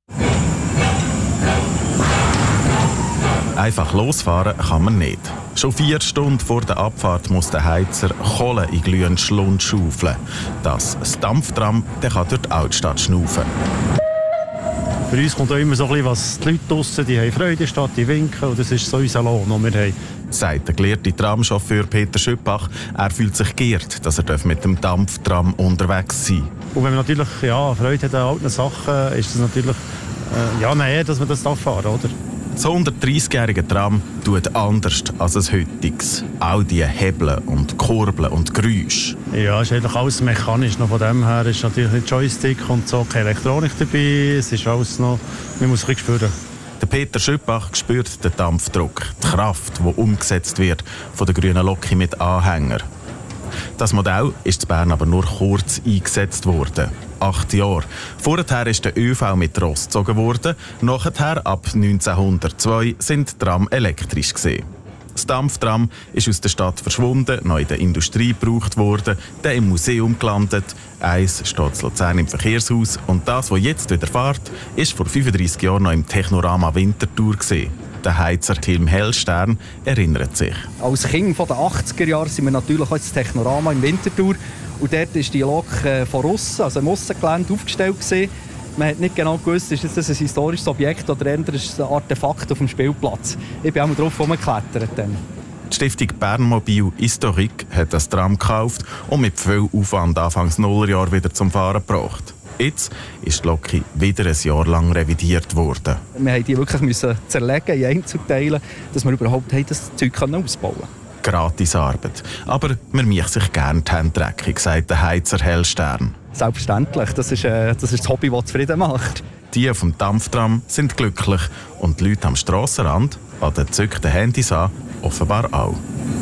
Einfach losfahren kann man nicht. Schon vier Stunden vor der Abfahrt muss der Heizer Kohle in glühenden Schlund schaufeln. Das, das Dampftram, der kann durch die Altstadt schnaufen. Für uns kommt auch immer so ein bisschen, was die Leute draussen, die haben Freude statt, die winken, und das ist so unser Lohn, den wir haben. Sagt der gelehrte Tramchauffeur Peter Schüppach. Er fühlt sich geehrt, dass er mit dem Dampftram unterwegs sein darf. Und wenn man natürlich ja, Freude hat an alten Sachen, ist es natürlich äh, ja, näher, dass man das fahren darf, oder? Das hundertdreißigjährige Tram tut anders als ein heutiges. All die Hebel und Kurbeln und Geräusche. Ja, es ist eigentlich alles mechanisch. Noch von dem her ist natürlich ein Joystick und so keine Elektronik dabei. Es ist alles noch, man muss es spüren. Der Peter Schüppach spürt den Dampfdruck, die Kraft, die umgesetzt wird von der grünen Loki mit Anhänger. Das Modell ist in Bern aber nur kurz eingesetzt worden. Acht Jahre. Vorher ist der ÖV mit Ross gezogen worden. Nachher, ab neunzehnhundertzwei, sind die Tram elektrisch gewesen. Das Dampftram ist aus der Stadt verschwunden, neu in der Industrie gebraucht worden, dann im Museum gelandet. Eins steht in Luzern im Verkehrshaus und das, was jetzt wieder fährt, ist vor fünfunddreissig Jahren noch im Technorama Winterthur gewesen. Der Heizer Tilm Hellstern erinnert sich. Als Kind der achtziger Jahre sind wir natürlich auch ins Technorama im Winterthur und dort ist die Lok von aussen, also im Aussengelände, aufgestellt gewesen. Man hat nicht genau gewusst, ist das ein historisches Objekt oder eher ein Artefakt auf dem Spielplatz. Ich bin auch drauf herumgeklettert. Die Stiftung Bernmobil Historique hat das Tram gekauft und mit viel Aufwand Anfangs Nullerjahr wieder zum Fahren gebracht. Jetzt ist die Lok wieder ein Jahr lang revidiert worden. Wir mussten die wirklich müssen zerlegen in Einzelteile, dass wir überhaupt das Zeug ausbauen können. Gratisarbeit. Aber man macht sich gerne die Hände dreckig, sagt der Heizer Hellstern. Selbstverständlich. Das ist, äh, das ist das Hobby, das zufrieden macht. Die auf dem Dampftram sind glücklich und die Leute am Strassenrand, an den gezückten Handys an, offenbar auch.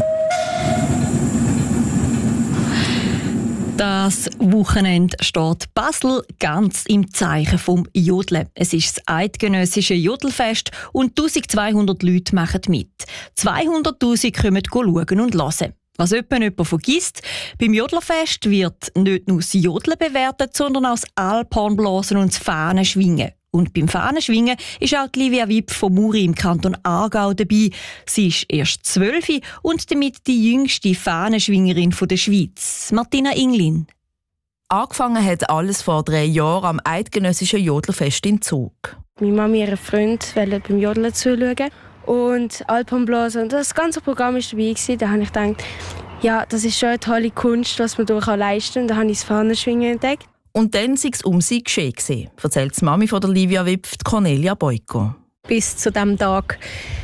Das Wochenende steht Basel ganz im Zeichen vom Jodeln. Es ist das eidgenössische Jodelfest und eintausendzweihundert Leute machen mit. zweihunderttausend kommen schauen und hören. Was jemand vergisst, beim Jodlerfest wird nicht nur das Jodeln bewertet, sondern auch das Alphornblasen und das Fahnenschwingen. Und beim Fahnenschwingen ist auch Livia Wipp von Muri im Kanton Aargau dabei. Sie ist erst zwölf und damit die jüngste Fahnenschwingerin der Schweiz. Martina Inglin. Angefangen hat alles vor drei Jahren am eidgenössischen Jodlerfest in Zug. Meine Mama und ihr Freund wollten beim Jodeln zuschauen und Alphornblasen. Und das ganze Programm war dabei. Da habe ich gedacht, ja, das ist schon eine tolle Kunst, was man hier leisten kann. Da habe ich das Fahnenschwingen entdeckt. Und dann sei es um sie geschehen, erzählt die Mami von der Livia Wipf, Cornelia Boyko. Bis zu diesem Tag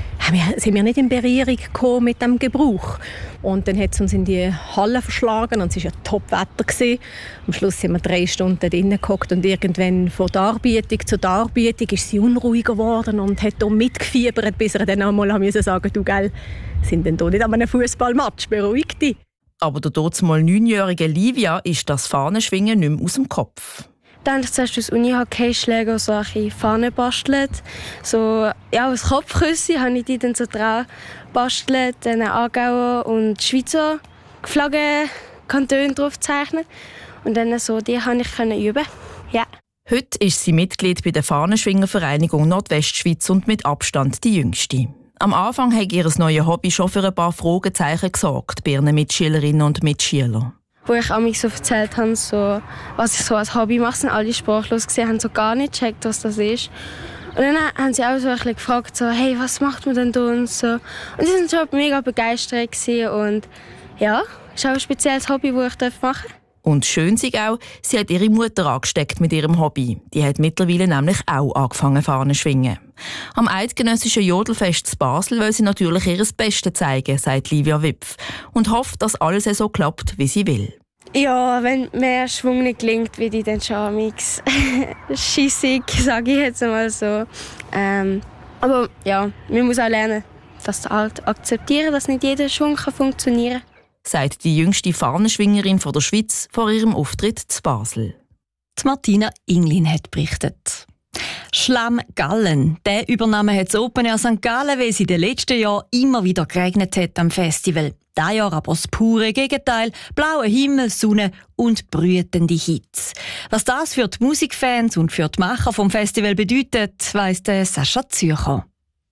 sind wir nicht in Berührung gekommen mit dem Gebrauch. Und dann hat es uns in die Halle verschlagen und es war ja Top-Wetter. Am Schluss sind wir drei Stunden drinnen gehockt und irgendwann von der Darbietung zu Darbietung ist sie unruhiger geworden und hat auch mitgefiebert, bis er dann einmal sagen musste, du gell, sind denn hier nicht an einem Fußballmatch, beruhig dich. Aber der dortmal neunjährige Livia ist das Fahnenschwingen nicht mehr aus dem Kopf. Dann habe ich zuerst aus Uni-Hockeyschläger solche Fahnen bastelt. So, ja, aus Kopfküsse habe ich die dann so dran bastelt, dann Aargauer und Schweizer Flaggen, Kantone drauf gezeichnet. Und dann so, die konnte ich üben. Ja. Heute ist sie Mitglied bei der Fahnenschwingervereinigung Nordwestschweiz und mit Abstand die jüngste. Am Anfang hat ihr neues Hobby schon für ein paar Fragezeichen gesorgt, bei ihren Mitschülerinnen und Mitschülern. Wo ich mich so erzählt habe, so, was ich so als Hobby mache, sind alle sprachlos gesehen, haben so gar nicht gecheckt, was das ist. Und dann haben sie auch so ein bisschen gefragt, so, hey, was macht man denn da und so. Und sie waren schon mega begeistert gewesen. Und ja, es ist auch ein spezielles Hobby, das ich machen darf. Und schön sei auch, sie hat ihre Mutter angesteckt mit ihrem Hobby. Die hat mittlerweile nämlich auch angefangen Fahnen zu schwingen. Am eidgenössischen Jodelfest zu Basel will sie natürlich ihr Bestes zeigen, sagt Livia Wipf. Und hofft, dass alles so klappt, wie sie will. Ja, wenn mehr Schwung nicht gelingt, wie die dann schon mix schissig, sage ich jetzt mal so. Ähm, aber ja, man muss auch lernen, das halt akzeptieren, dass nicht jeder Schwung kann funktionieren kann. Sagt die jüngste Fahnenschwingerin von der Schweiz vor ihrem Auftritt zu Basel. Die Martina Inglin hat berichtet. Schlamm Gallen. Der Übernahme hat das Open Air Sankt Gallen, weil es in den letzten Jahren immer wieder geregnet hat am Festival. Dieses Jahr aber das pure Gegenteil. Blauer Himmel, Sonne und brütende Hitze. Was das für die Musikfans und für die Macher vom Festival bedeutet, weiss der Sascha Zürcher.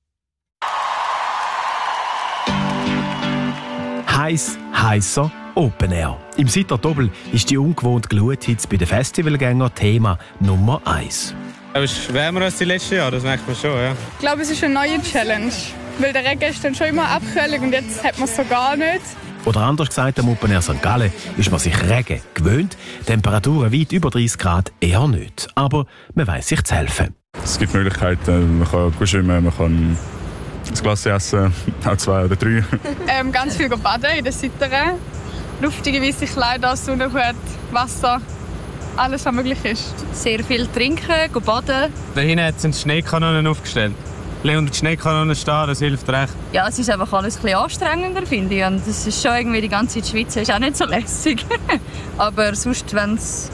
Heiß, heißer Open Air. Im Sitter Doppel ist die ungewohnte Gluthitze bei den Festivalgängern Thema Nummer eins. Es ist wärmer als die letzten Jahre, das merkt man schon, ja. Ich glaube, es ist eine neue Challenge. Weil der Regen ist dann schon immer abkühlig und jetzt hat man es so gar nicht. Oder anders gesagt, am Open Air Sankt Gallen ist man sich Regen gewöhnt. Temperaturen weit über dreißig Grad eher nicht. Aber man weiss sich zu helfen. Es gibt Möglichkeiten, man kann gut schwimmen, man kann ein Glas essen, auch zwei oder drei. ähm, ganz viel baden in den Sitteren. Luftige weiße Kleider, Sonnenhut, Wasser, alles was möglich ist. Sehr viel trinken, baden. Da hinten sind Schneekanonen aufgestellt. Unter die Schneekanonen stehen, das hilft recht. Ja, es ist einfach alles ein bisschen anstrengender, finde ich. Und es ist schon irgendwie die ganze Zeit Schweiz ist auch nicht so lässig. Aber sonst, wenn es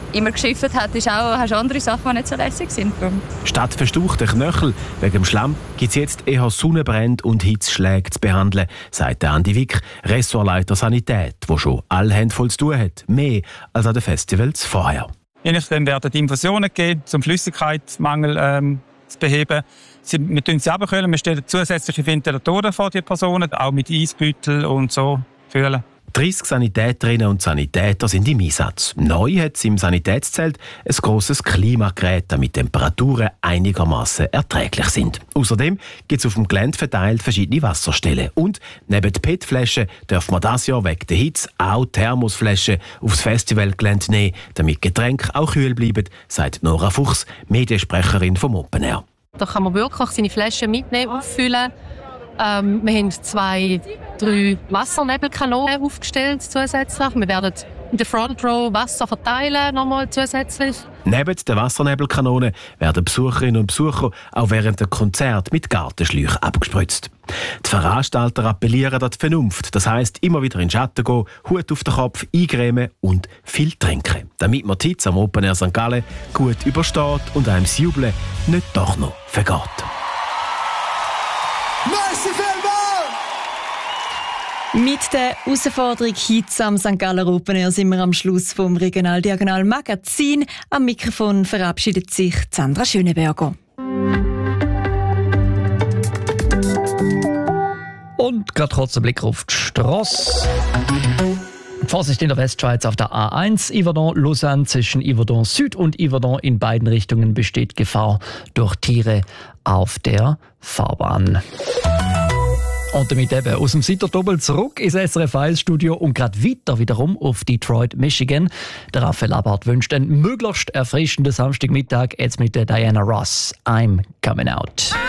immer geschifft hat, ist auch, hast andere Sachen, die nicht so lässig sind. Statt verstauchter Knöchel wegen dem Schlamm gibt es jetzt eher Sonnenbrände und Hitzschläge zu behandeln, sagt Andi Wick, Ressortleiter Sanität, der schon alle Hände voll zu tun hat, mehr als an den Festivals vorher. Je nachdem werden die Infusionen gegeben, um Flüssigkeitsmangel ähm, zu beheben. Sie, wir tun sie abkühlen, wir stellen zusätzliche Ventilatoren vor die Personen, auch mit Eisbeutel und so kühlen. dreissig Sanitäterinnen und Sanitäter sind im Einsatz. Neu hat es im Sanitätszelt ein grosses Klimagerät, damit Temperaturen einigermaßen erträglich sind. Außerdem gibt es auf dem Gelände verteilt verschiedene Wasserstellen. Und neben den P E T-Flaschen dürfen wir dieses Jahr wegen der Hitze auch Thermosflaschen aufs Festivalgelände nehmen, damit Getränke auch kühl bleiben, sagt Nora Fuchs, Mediensprecherin vom Open Air. Da kann man wirklich seine Flaschen mitnehmen, auffüllen. Ähm, wir haben zwei, drei Wassernebelkanonen aufgestellt zusätzlich. Wir werden in der Front Row Wasser verteilen, nochmal zusätzlich. Neben den Wassernebelkanonen werden Besucherinnen und Besucher auch während der Konzert mit Gartenschläuchen abgespritzt. Die Veranstalter appellieren an die Vernunft. Das heisst, immer wieder in den Schatten gehen, Hut auf den Kopf, eingremen und viel trinken. Damit man die Hitze am Open Air Sankt Gallen gut übersteht und einem das Jubeln nicht doch noch vergeht. Mit der Herausforderung Hitze am Sankt Galler Open Air sind wir am Schluss vom Regional-Diagonal Magazin. Am Mikrofon verabschiedet sich Sandra Schöneberger. Und gerade kurz ein Blick auf die Strasse. Vorsicht in der Westschweiz auf der A eins, Yverdon-Lausanne zwischen Yverdon Süd und Yverdon in beiden Richtungen besteht Gefahr durch Tiere auf der Fahrbahn. Und damit eben aus dem Sitterdoppel zurück ins S R F eins Studio und gerade weiter wiederum auf Detroit, Michigan. Der Raphael Abart wünscht einen möglichst erfrischenden Samstagmittag jetzt mit der Diana Ross. I'm coming out.